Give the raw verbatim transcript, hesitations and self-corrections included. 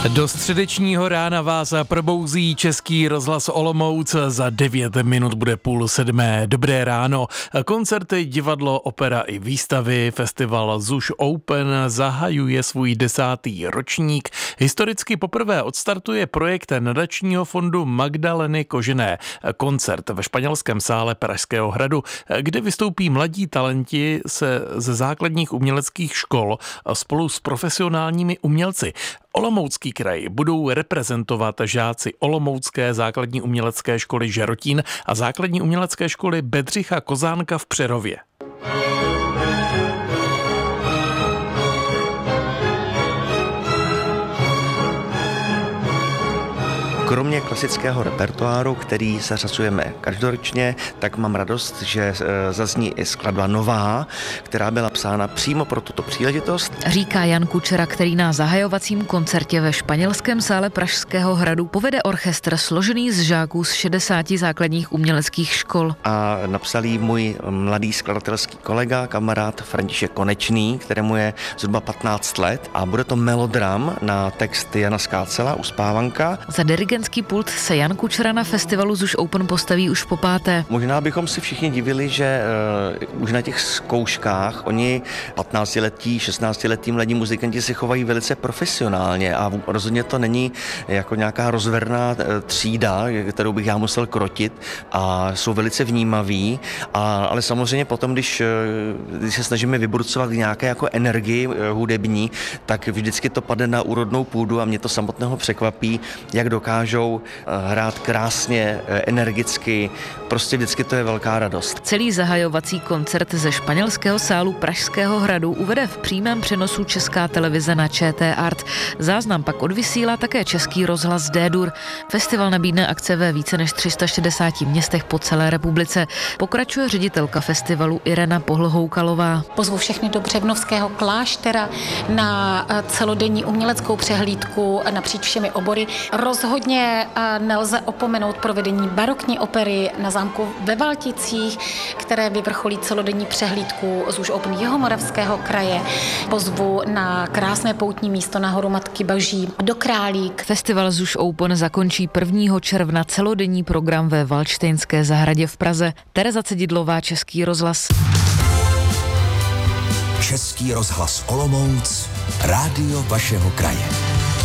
Do středečního rána vás probouzí Český rozhlas Olomouc, za devět minut bude půl sedmé. Dobré ráno. Koncerty, divadlo, opera i výstavy, festival Zuš Open zahajuje svůj desátý ročník. Historicky poprvé odstartuje projekt nadačního fondu Magdaleny Kožené. Koncert ve španělském sále Pražského hradu, kde vystoupí mladí talenti se ze základních uměleckých škol spolu s profesionálními umělci. Olomoucký kraj budou reprezentovat žáci Olomoucké základní umělecké školy Žerotín a základní umělecké školy Bedřicha Kozánka v Přerově. Kromě klasického repertoáru, který zařazujeme každoročně, tak mám radost, že zazní i skladba nová, která byla psána přímo pro tuto příležitost. Říká Jan Kučera, který na zahajovacím koncertě ve španělském sále Pražského hradu povede orchestr složený z žáků z šedesáti základních uměleckých škol. A napsal jí můj mladý skladatelský kolega, kamarád František Konečný, kterému je zhruba patnáct let, a bude to melodram na text Jana Skácela, Uspávanka. Za dirigentský pult se Jan Kučera na festivalu Zuš Open postaví už po páté. Možná bychom si všichni divili, že uh, už na těch zkouškách oni patnáctiletí, šestnáctiletí mladí muzikanti se chovají velice profesionálně a rozhodně to není jako nějaká rozverná třída, kterou bych já musel krotit, a jsou velice vnímaví, a, ale samozřejmě potom, když, když se snažíme vybrucovat nějaké jako energii hudební, tak vždycky to padne na úrodnou půdu a mě to samotného překvapí, jak dokážou hrát krásně, energicky, prostě vždycky to je velká radost. Celý zahajovací koncert ze španělského sálu Pražského hradu uvede v přímém přenosu Česká televize na Č T Art. Záznam pak odvysílá také Český rozhlas D-Dur. Festival nabídne akce ve více než tři sta šedesáti městech po celé republice. Pokračuje ředitelka festivalu Irena Pohlhoukalová. Pozvu všechny do Břevnovského kláštera na celodenní uměleckou přehlídku napříč všemi obory. Rozhodně nelze opomenout provedení barokní opery na zámku ve Valticích, které vyvrcholí celodenní přehlídku z už Open Jihomoravského kraje. Pozvu na krásné poutní místo na horu Matky Boží do Králík. Festival Zuš Open zakončí prvního června celodenní program ve Valdštejnské zahradě v Praze. Tereza Cedidlová, Český rozhlas. Český rozhlas Olomouc, rádio vašeho kraje.